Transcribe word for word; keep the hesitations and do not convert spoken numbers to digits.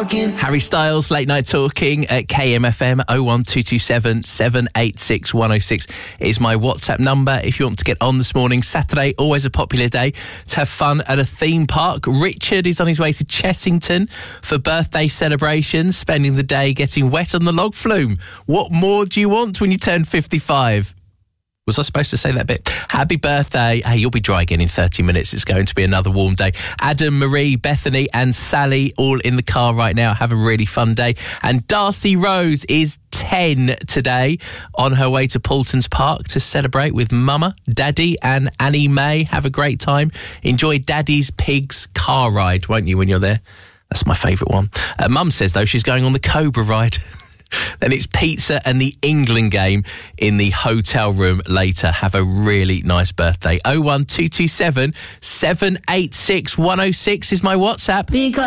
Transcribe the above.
talking. Harry Styles, Late Night Talking at K M F M. oh one two two seven, seven eight six, one oh six is my WhatsApp number if you want to get on this morning. Saturday, always a popular day to have fun at a theme park. Richard is on his way to Chessington for birthday celebrations, spending the day getting wet on the log flume. What more do you want when you turn fifty-five? Was I supposed to say that bit? Happy birthday. Hey, you'll be dry again in thirty minutes. It's going to be another warm day. Adam, Marie, Bethany and Sally all in the car right now. Have a really fun day. And Darcy Rose is ten today, on her way to Paultons Park to celebrate with Mama, Daddy and Annie May. Have a great time. Enjoy Daddy's Pigs car ride, won't you, when you're there? That's my favourite one. Uh, Mum says, though, she's going on the Cobra ride. Then it's pizza and the England game in the hotel room later. Have a really nice birthday. oh one two two seven, seven eight six, one oh six is my WhatsApp. Because